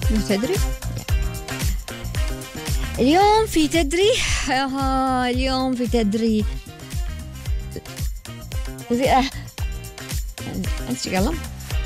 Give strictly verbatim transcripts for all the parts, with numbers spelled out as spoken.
مو تدري؟ اليوم في تدري. آه اليوم في تدري. زي اه انت شغله.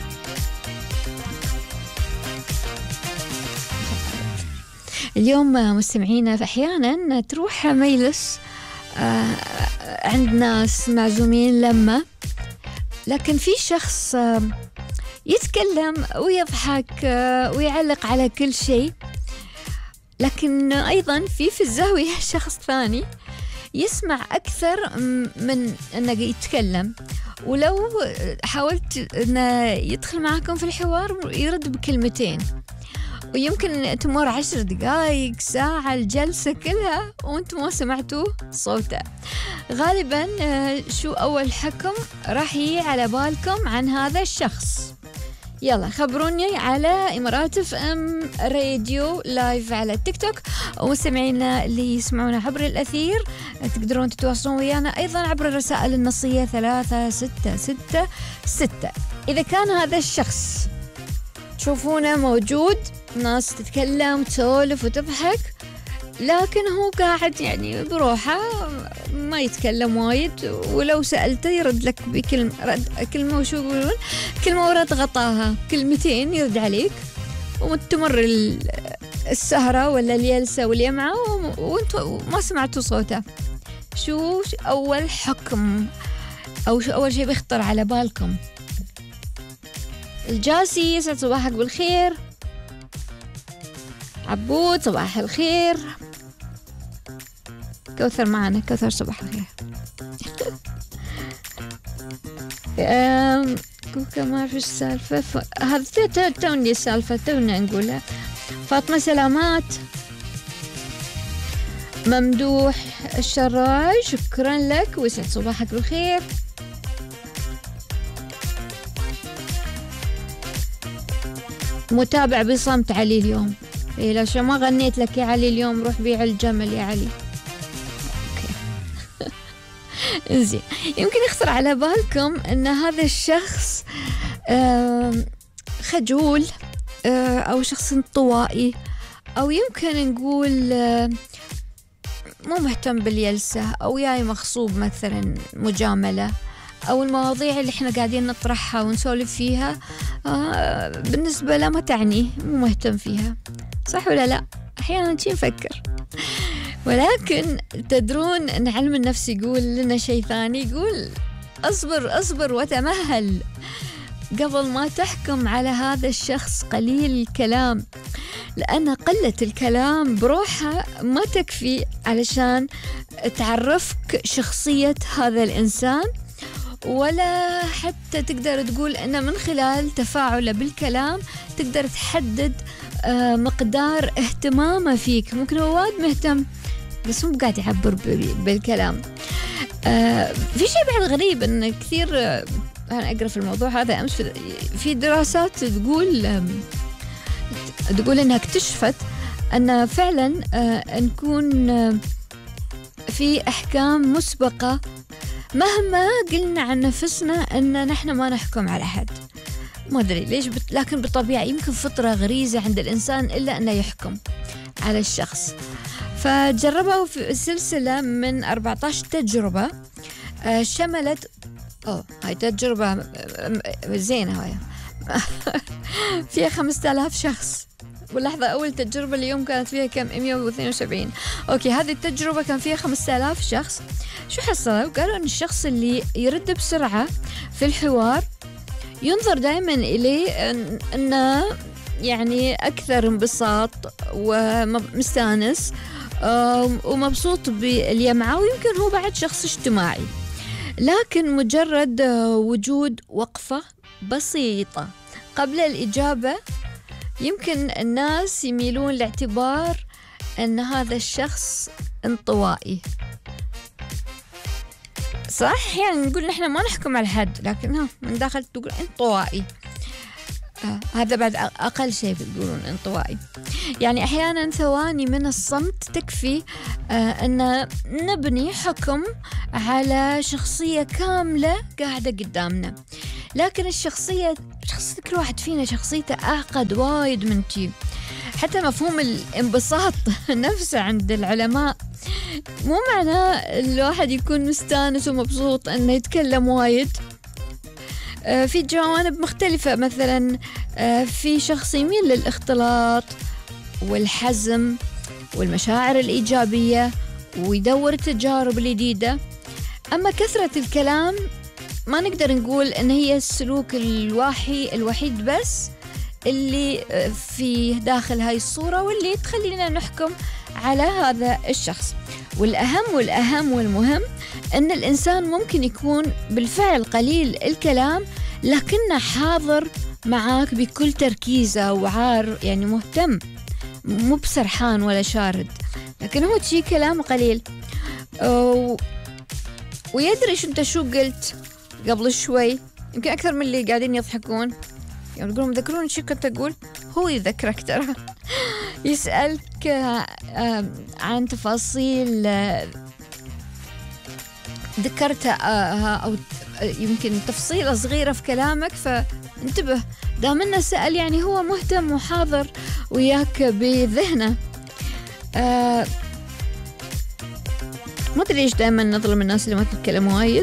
اليوم مستمعينا احيانا تروح مجلس آه عند ناس معزومين لما، لكن في شخص آه يتكلم ويضحك آه ويعلق على كل شيء، لكن أيضا في في الزاوية شخص ثاني يسمع أكثر من أنه يتكلم، ولو حاولت أنه يدخل معكم في الحوار يرد بكلمتين، ويمكن تمر عشر دقائق ساعة الجلسة كلها وأنتم ما سمعتوا صوته. غالبا شو أول حكم راح يجي على بالكم عن هذا الشخص؟ يلا خبروني على إمارات اف ام راديو لايف على التيك توك، ومستمعينا اللي يسمعونا عبر الأثير تقدرون تتواصلون ويانا أيضا عبر الرسائل النصية ثلاثة ستة ستة ستة. إذا كان هذا الشخص تشوفونه موجود، ناس تتكلم تسولف وتضحك، لكن هو قاعد يعني بروحه ما يتكلم وايد، ولو سألته يرد لك بكلمة رد كلمة وشو يقولون كلمة ورد غطاها كلمتين يرد عليك، وتمر السهرة ولا الجلسة والجمعة وانتوا ما سمعتوا صوته. شو أول حكم أو شو أول شيء بيخطر على بالكم؟ الجاسي يسعد صباحك بالخير. عبود صباح الخير. كوثر معنا. كوثر صباح الخير. كوكا ما عارف ايش السالفة. هذا توني السالفة تونا نقولها. فاطمة سلامات. ممدوح الشراج شكرا لك ويسعد صباحك بالخير. متابع بصمت علي اليوم. إيه لا شو ما غنيت لك يا علي اليوم، روح بيع الجمل يا علي. اوكي. زين، يمكن يخطر على بالكم ان هذا الشخص خجول او شخص انطوائي، او يمكن نقول مو مهتم بالجلسة، او جاي مغصوب مثلا مجاملة، أو المواضيع اللي إحنا قاعدين نطرحها ونسولف فيها آه بالنسبة له ما تعني، مو مهتم فيها. صح ولا لا؟ أحيانا شي نفكر، ولكن تدرون أن علم النفس يقول لنا شيء ثاني، يقول أصبر أصبر وتمهل قبل ما تحكم على هذا الشخص قليل الكلام، لأن قلة الكلام بروحها ما تكفي علشان تعرفك شخصية هذا الإنسان، ولا حتى تقدر تقول أنه من خلال تفاعله بالكلام تقدر تحدد مقدار اهتمامه فيك. ممكن هو وايد مهتم بس مو قاعد يعبر بالكلام. في شيء بعد غريب أن كثير، أنا أقرأ في الموضوع هذا أمس في دراسات تقول تقول أنها اكتشفت أن فعلا نكون في أحكام مسبقة مهما قلنا عن نفسنا أن نحن ما نحكم على أحد. ما أدري ليش بت... لكن بالطبيعة يمكن فطرة غريزة عند الإنسان إلا أنه يحكم على الشخص. فجربوا في سلسلة من أربعة عشر تجربة آه شملت أوه هاي تجربة زينة هاي فيها خمسة آلاف شخص. واللحظة أول تجربة اليوم كانت فيها كم؟ مئة واثنين وسبعين. أوكي، هذه التجربة كان فيها خمسة آلاف شخص. شو حصلوا؟ قالوا أن الشخص اللي يرد بسرعة في الحوار ينظر دائما إليه أنه يعني أكثر انبساط ومستانس ومبسوط بالجمعة، ويمكن هو بعد شخص اجتماعي، لكن مجرد وجود وقفة بسيطة قبل الإجابة يمكن الناس يميلون لاعتبار أن هذا الشخص انطوائي. صح، يعني نقول نحن ما نحكم على حد، لكن ها من داخل تقول انطوائي. آه هذا بعد أقل شيء بتقولون انطوائي. يعني أحيانا ثواني من الصمت تكفي آه أن نبني حكم على شخصية كاملة قاعدة قدامنا. لكن الشخصية شخصية كل واحد فينا شخصيته أعقد وايد من تي. حتى مفهوم الانبساط نفسه عند العلماء مو معناه الواحد يكون مستانس ومبسوط انه يتكلم وايد. آه في جوانب مختلفة، مثلا آه في شخص يميل للاختلاط والحزم والمشاعر الإيجابية ويدور التجارب الجديدة. أما كثرة الكلام ما نقدر نقول إن هي السلوك الواحي الوحيد بس اللي في داخل هاي الصورة واللي تخلينا نحكم على هذا الشخص. والأهم والأهم والمهم أن الإنسان ممكن يكون بالفعل قليل الكلام لكنه حاضر معاك بكل تركيزه وعار، يعني مهتم، مو بسرحان ولا شارد، لكن هو شي كلام قليل و... ويدري شو انت شو قلت قبل شوي، يمكن أكثر من اللي قاعدين يضحكون يعني يقولون ذكرون شو كنت أقول. هو يذكرك ترى يسألك عن تفاصيل ذكرتها أو يمكن تفصيلة صغيرة في كلامك، فانتبه دام انه سأل يعني هو مهتم وحاضر وياك بذهنه. آه ما أدري ليش دائما نظلم الناس اللي ما تتكلم وايد،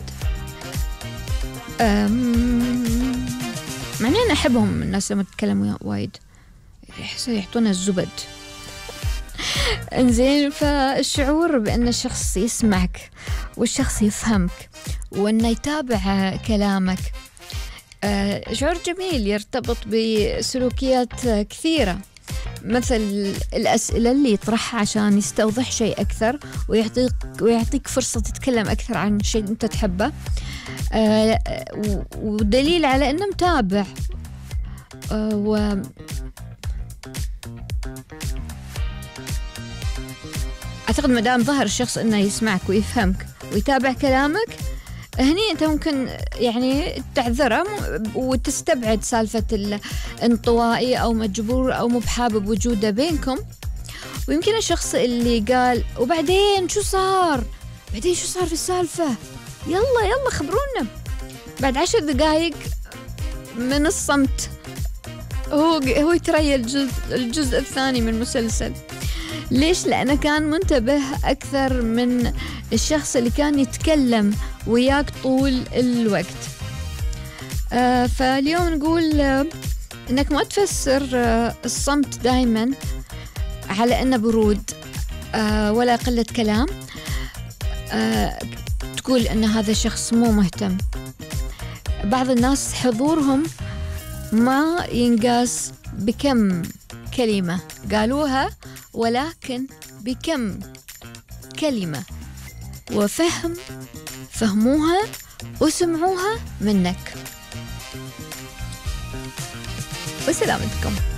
مع اني انا احبهم الناس اللي ما تتكلم وايد، يحسوا يعطونا الزبد. انزين، فالشعور بأن الشخص يسمعك والشخص يفهمك وأنه يتابع كلامك شعور جميل يرتبط بسلوكيات كثيرة، مثل الأسئلة اللي يطرحها عشان يستوضح شيء أكثر ويعطيك ويعطيك فرصة تتكلم أكثر عن شيء أنت تحبه، ودليل على أنه متابع. و أعتقد ما دام ظهر الشخص إنه يسمعك ويفهمك ويتابع كلامك، هني أنت ممكن يعني تعذره وتستبعد سالفة الانطوائي أو مجبور أو مو بحابب وجوده بينكم. ويمكن الشخص اللي قال وبعدين شو صار، بعدين شو صار في السالفة، يلا يلا خبرونا، بعد عشر دقايق من الصمت هو هو يتريى الجزء الجزء الثاني من المسلسل. ليش؟ لأنه كان منتبه أكثر من الشخص اللي كان يتكلم وياك طول الوقت. آه فاليوم نقول آه إنك ما تفسر آه الصمت دايما على إنه برود آه ولا قلة كلام، آه تقول إن هذا الشخص مو مهتم. بعض الناس حضورهم ما ينقاس بكم كلمة قالوها، ولكن بكم كلمة وفهم فهموها وسمعوها منك. وسلامتكم.